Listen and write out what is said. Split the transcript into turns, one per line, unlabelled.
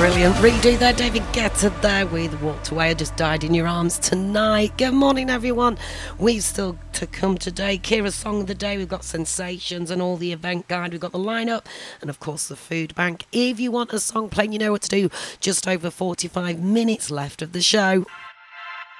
Brilliant redo there, David Guetta there with Walked Away, I Just Died in Your Arms Tonight. Good morning, everyone. We've still to come today. Kira's Song of the Day, we've got Sensations and all the event guide, we've got the lineup, and of course the food bank. If you want a song playing, you know what to do. Just over 45 minutes left of the show.